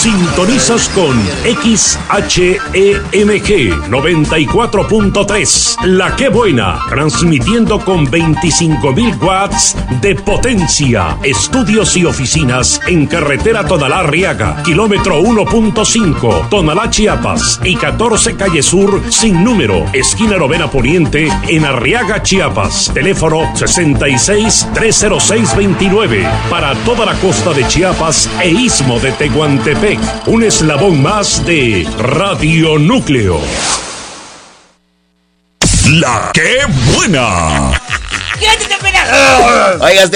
Sintonizas con XHEMG 94.3, La Que Buena, transmitiendo con 25.000 watts de potencia. Estudios y oficinas en carretera Tonalá-Arriaga, kilómetro 1.5, Tonalá, Chiapas, y 14 Calle Sur, sin número, esquina Novena Poniente, en Arriaga, Chiapas. Teléfono 66-306-29, para toda la costa de Chiapas e istmo de Tehuantepec. Un eslabón más de Radio Núcleo. La Que Buena. Oigas,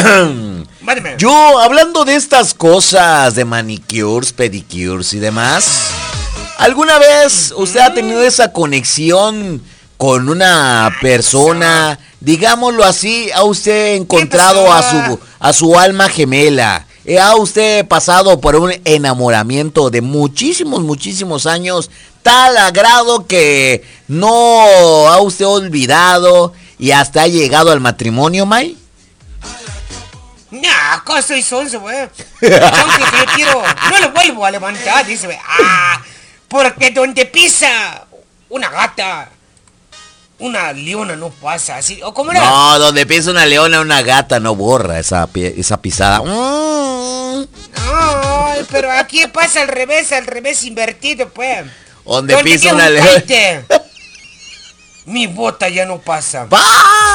yo hablando de estas cosas de manicures, pedicures y demás, ¿alguna vez usted ha tenido esa conexión con una persona, digámoslo así, ha usted encontrado a su alma gemela? ¿Ha usted pasado por un enamoramiento de muchísimos años, tal agrado que no ha usted olvidado y hasta ha llegado al matrimonio, May? No, ¿cómo soy sonso, güey? Sonso que yo quiero, no lo vuelvo a levantar, dice, güey. Porque donde pisa una gata, una leona no pasa así, ¿o cómo era? No, donde pisa una leona, una gata no borra esa pisada. No, pero aquí pasa al revés invertido, pues. Donde pisa una leona. Mi bota ya no pasa. ¡Perra!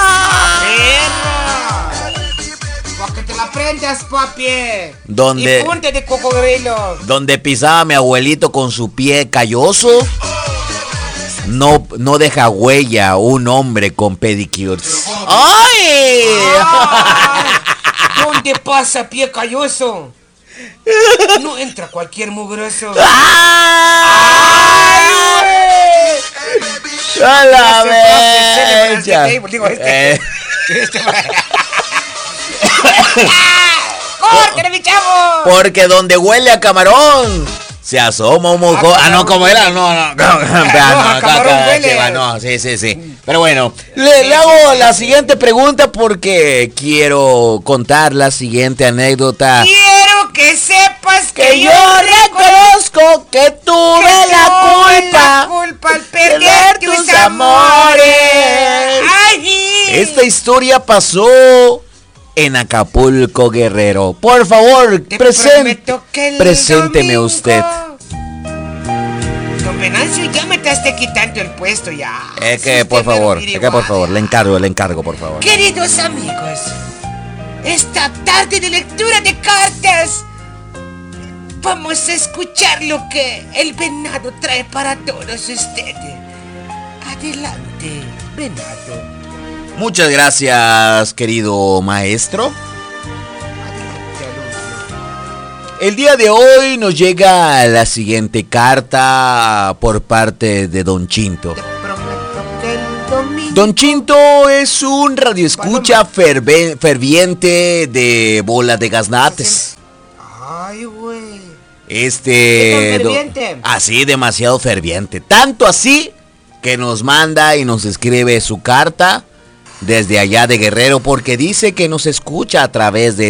Para que te la prendas, papi. Donde, y ponte de cocodrilo. Donde pisaba mi abuelito con su pie calloso, no deja huella un hombre con pedicures. ¡Ay! ¿Dónde pasa pie calloso? No entra cualquier mugroso. ¡Ay! ¡A la vez! ¡Córtale, mi chavo! Porque donde huele a camarón se asoma un moco. No, ¿cómo era? No. Sí. Pero bueno, le hago la siguiente pregunta porque quiero contar la siguiente anécdota. Quiero que sepas que yo reconozco que tuve la culpa al perder tus amores. ¡Ay! Esta historia pasó en Acapulco, Guerrero. Por favor, presénteme usted. Don Venancio, ya me estás quitando el puesto ya. Por favor, le encargo, por favor. Queridos amigos, esta tarde de lectura de cartas, vamos a escuchar lo que el venado trae para todos ustedes. Adelante, venado. Muchas gracias, querido maestro. El día de hoy nos llega la siguiente carta por parte de Don Chinto. Don Chinto es un radioescucha ferviente de Bola de Gaznates. Ay, güey. Así, demasiado ferviente. Tanto así que nos manda y nos escribe su carta desde allá de Guerrero, porque dice que nos escucha a través de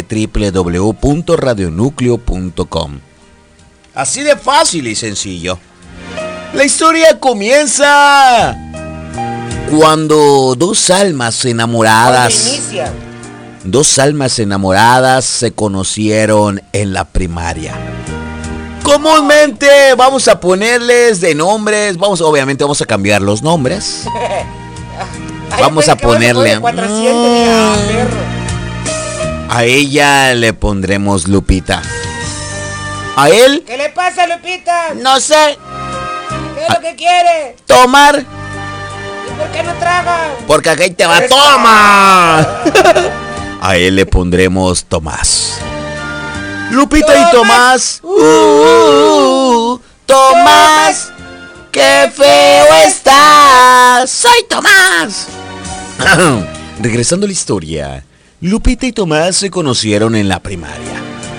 www.radionucleo.com. Así de fácil y sencillo. La historia comienza cuando dos almas enamoradas se conocieron en la primaria. Comúnmente vamos a ponerles de nombres, obviamente vamos a cambiar los nombres. Vamos a ponerle. A ella le pondremos Lupita. A él. ¿Qué le pasa, Lupita? No sé. ¿Qué es lo que quiere? Tomar. ¿Y por qué no traga? Porque aquí te va. ¡Toma! A él le pondremos Tomás. Lupita y Tomás. Tomás. ¡Qué feo estás! ¡Soy Tomás! Regresando a la historia, Lupita y Tomás se conocieron en la primaria.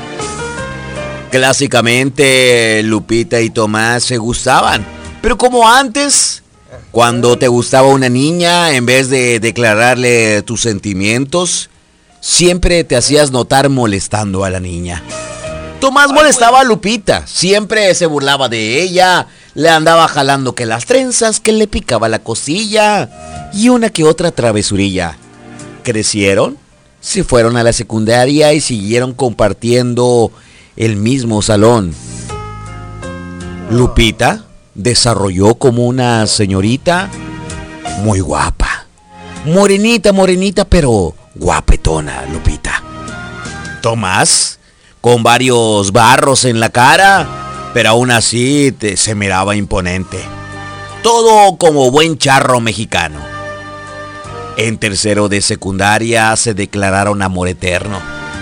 Clásicamente, Lupita y Tomás se gustaban, pero como antes, cuando te gustaba una niña, en vez de declararle tus sentimientos, siempre te hacías notar molestando a la niña. Tomás molestaba a Lupita, siempre se burlaba de ella, le andaba jalando que las trenzas, que le picaba la costilla y una que otra travesurilla. Crecieron, se fueron a la secundaria y siguieron compartiendo el mismo salón. Lupita desarrolló como una señorita muy guapa. Morenita, pero guapetona, Lupita. Tomás, con varios barros en la cara, pero aún así se miraba imponente. Todo como buen charro mexicano. En tercero de secundaria se declararon amor eterno.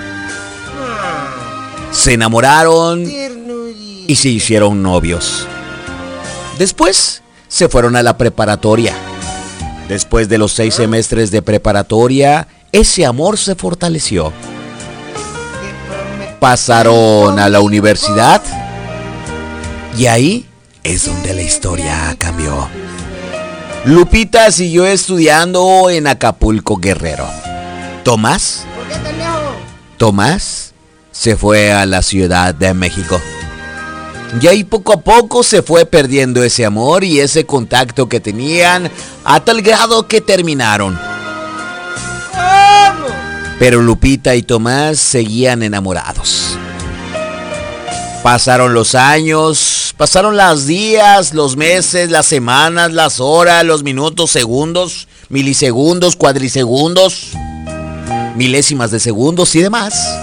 Se enamoraron y se hicieron novios. Después se fueron a la preparatoria. Después de los 6 semestres de preparatoria, ese amor se fortaleció. Pasaron a la universidad y ahí es donde la historia cambió. Lupita siguió estudiando en Acapulco, Guerrero. Tomás se fue a la Ciudad de México. Y ahí poco a poco se fue perdiendo ese amor y ese contacto que tenían, a tal grado que terminaron. Pero Lupita y Tomás seguían enamorados. Pasaron los años, pasaron los días, los meses, las semanas, las horas, los minutos, segundos, milisegundos, cuadrisegundos, milésimas de segundos y demás.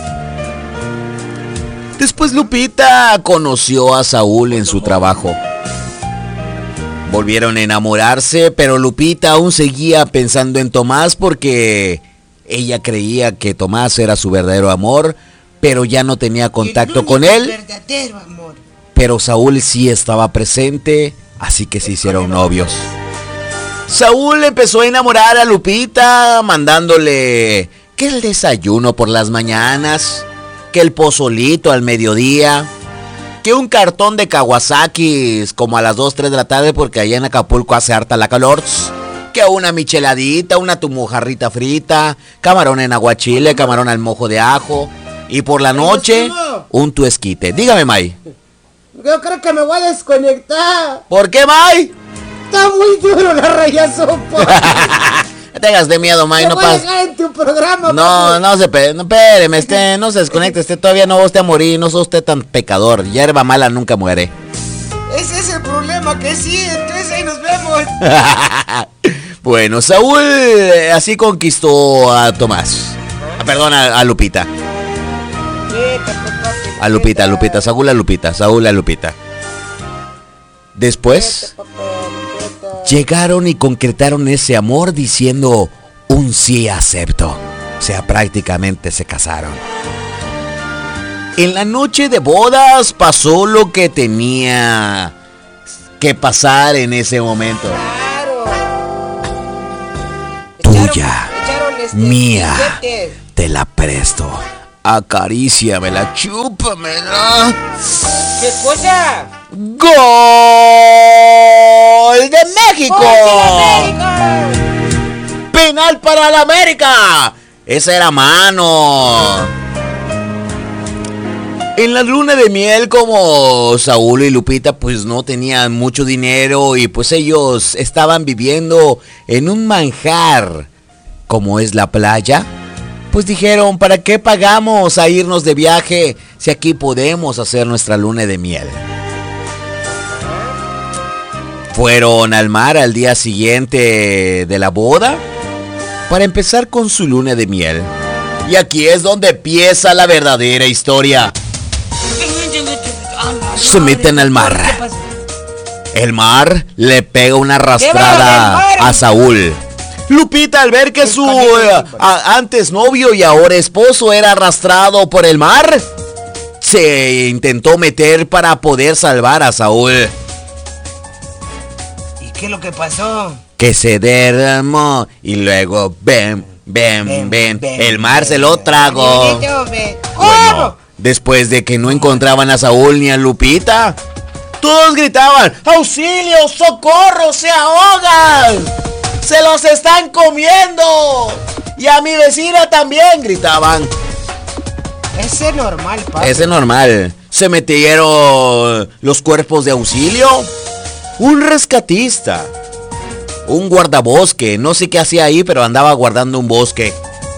Después Lupita conoció a Saúl en su trabajo. Volvieron a enamorarse, pero Lupita aún seguía pensando en Tomás porque ella creía que Tomás era su verdadero amor, pero ya no tenía contacto con él. Verdadero amor. Pero Saúl sí estaba presente, así que se hicieron novios. Saúl empezó a enamorar a Lupita, mandándole que el desayuno por las mañanas, que el pozolito al mediodía, que un cartón de Kawasaki's como a las 2, 3 de la tarde porque allá en Acapulco hace harta la calor, que una micheladita, una tu mojarrita frita, camarón en aguachile, camarón al mojo de ajo y por la noche un tu esquite. Dígame, May. Yo creo que me voy a desconectar. ¿Por qué, May? Está muy duro la raya sopa. No tengas de miedo, May, no pasa. En tu programa, no, espéreme, no se desconecte, todavía no va usted a morir, no sos usted tan pecador, hierba mala nunca muere. Ese es el problema, que sí, entonces ahí nos vemos. Bueno, Saúl así conquistó a Tomás. Perdón, a Lupita. A Lupita, Saúl a Lupita. Después llegaron y concretaron ese amor diciendo un sí acepto. O sea, prácticamente se casaron. En la noche de bodas pasó lo que tenía que pasar en ese momento. Tuya, mía, te la presto. Acaríciamela, chúpamela. ¿Qué cosa? ¡Gol de México! ¡Penal para la América! Esa era mano. En la luna de miel, como Saúl y Lupita pues no tenían mucho dinero y pues ellos estaban viviendo en un manjar como es la playa, pues dijeron, ¿para qué pagamos a irnos de viaje si aquí podemos hacer nuestra luna de miel? Fueron al mar al día siguiente de la boda para empezar con su luna de miel. Y aquí es donde empieza la verdadera historia. Se meten al mar. El mar le pega una arrastrada a Saúl. Lupita, al ver que su antes novio y ahora esposo era arrastrado por el mar, se intentó meter para poder salvar a Saúl. ¿Y qué es lo que pasó? Que se derramó y luego ven, el mar se lo tragó. Bueno, después de que no encontraban a Saúl ni a Lupita, todos gritaban, ¡auxilio, socorro, se ahogan! ¡Se los están comiendo! Y a mi vecina también gritaban. Ese es normal, papi. Ese es normal. Se metieron los cuerpos de auxilio, un rescatista, un guardabosque, no sé qué hacía ahí, pero andaba guardando un bosque.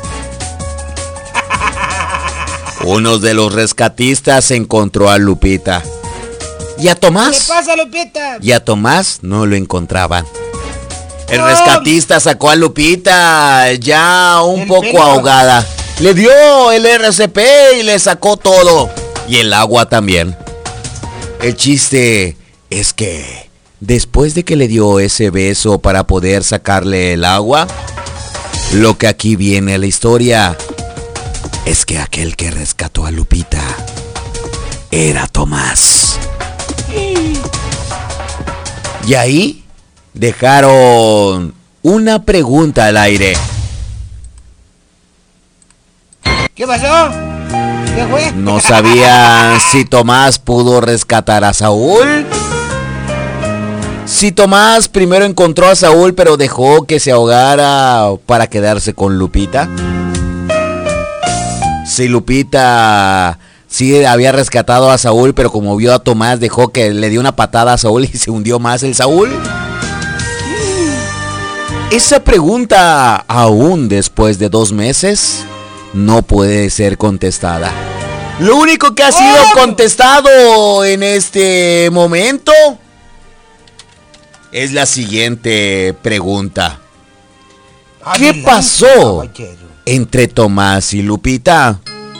Uno de los rescatistas encontró a Lupita. ¿Y a Tomás? ¿Qué pasa, Lupita? Y a Tomás no lo encontraban. El rescatista sacó a Lupita ya un poco ahogada. Le dio el RCP y le sacó todo. Y el agua también. El chiste es que después de que le dio ese beso para poder sacarle el agua, lo que aquí viene a la historia es que aquel que rescató a Lupita era Tomás. Y ahí dejaron una pregunta al aire. ¿Qué pasó? ¿Qué fue? No sabían si Tomás pudo rescatar a Saúl. Si Tomás primero encontró a Saúl pero dejó que se ahogara para quedarse con Lupita. Si Lupita sí había rescatado a Saúl pero como vio a Tomás dejó que le dio una patada a Saúl y se hundió más el Saúl. Esa pregunta, aún después de 2 meses, no puede ser contestada. Lo único que ha sido contestado en este momento es la siguiente pregunta. ¿Qué pasó entre Tomás y Lupita?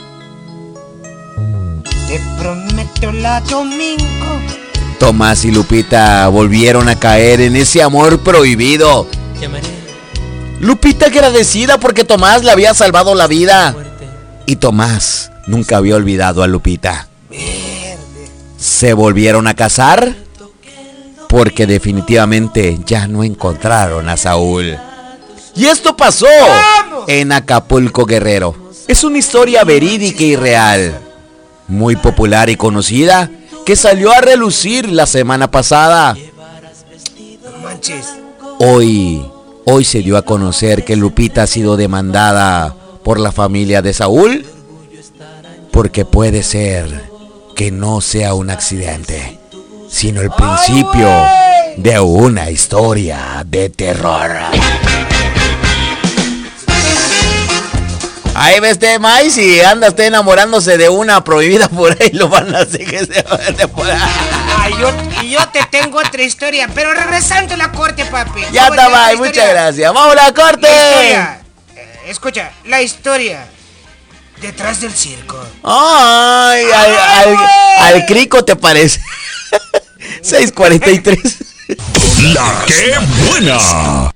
Te prometo la domingo. Tomás y Lupita volvieron a caer en ese amor prohibido. Lupita agradecida porque Tomás le había salvado la vida. Y Tomás nunca había olvidado a Lupita. Se volvieron a casar porque definitivamente ya no encontraron a Saúl. Y esto pasó en Acapulco, Guerrero. Es una historia verídica y real, muy popular y conocida, que salió a relucir la semana pasada. No manches. Hoy se dio a conocer que Lupita ha sido demandada por la familia de Saúl, porque puede ser que no sea un accidente, sino el principio de una historia de terror. Ahí ves, May, si anda usted enamorándose de una prohibida por ahí, lo van a hacer que se vaya por ahí. Ay, yo te tengo otra historia, pero regresando a la corte, papi. Ya está, May, muchas gracias. ¡Vamos a la corte! Escucha, la historia detrás del circo. Ay, al crico te parece. 6:43. La que buena.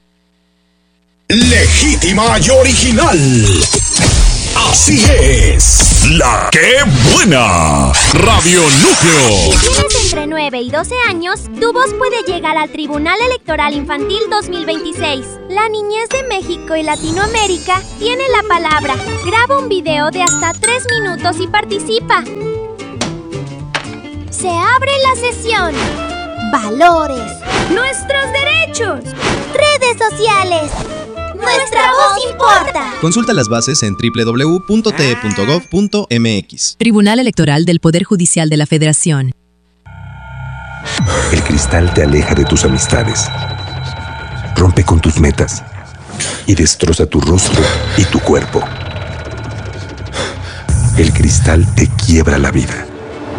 Legítima y original. Así es. La que buena. Radio Núcleo. Si tienes entre 9 y 12 años, tu voz puede llegar al Tribunal Electoral Infantil 2026. La niñez de México y Latinoamérica tiene la palabra. Graba un video de hasta 3 minutos y participa. Se abre la sesión. Valores. Nuestros derechos. Redes sociales. Nuestra voz importa. Consulta las bases en www.te.gov.mx. Tribunal Electoral del Poder Judicial de la Federación. El cristal te aleja de tus amistades, rompe con tus metas y destroza tu rostro y tu cuerpo. El cristal te quiebra la vida.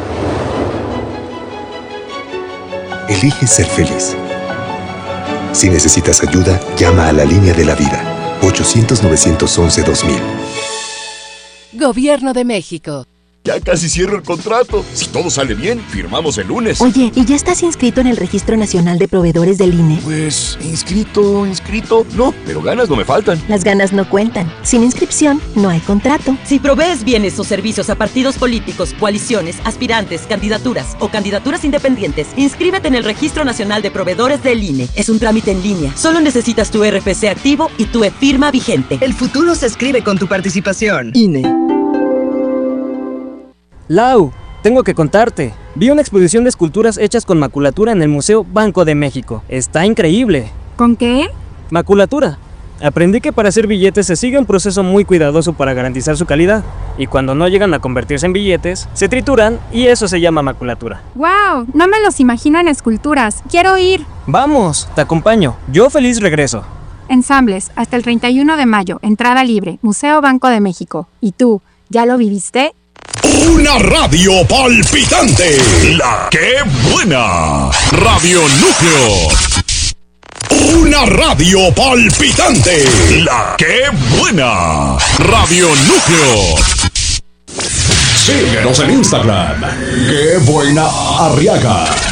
Elige ser feliz. Si necesitas ayuda, llama a la línea de la vida, 800-911-2000. Gobierno de México. Ya casi cierro el contrato. Si todo sale bien, firmamos el lunes. Oye, ¿y ya estás inscrito en el Registro Nacional de Proveedores del INE? Pues, inscrito, no, pero ganas no me faltan. Las ganas no cuentan. Sin inscripción, no hay contrato. Si provees bienes o servicios a partidos políticos, coaliciones, aspirantes, candidaturas o candidaturas independientes, inscríbete en el Registro Nacional de Proveedores del INE. Es un trámite en línea. Solo necesitas tu RFC activo y tu e-firma vigente. El futuro se escribe con tu participación. INE. Lau, tengo que contarte. Vi una exposición de esculturas hechas con maculatura en el Museo Banco de México. Está increíble. ¿Con qué? Maculatura. Aprendí que para hacer billetes se sigue un proceso muy cuidadoso para garantizar su calidad, y cuando no llegan a convertirse en billetes, se trituran y eso se llama maculatura. ¡Wow! No me los imagino en esculturas. ¡Quiero ir! ¡Vamos! Te acompaño. Yo feliz regreso. Ensambles, hasta el 31 de mayo, entrada libre, Museo Banco de México. ¿Y tú, ya lo viviste? Una radio palpitante. La que buena. Radio Núcleo. Una radio palpitante. La que buena. Radio Núcleo. Síguenos en Instagram. ¡Qué buena Arriaga!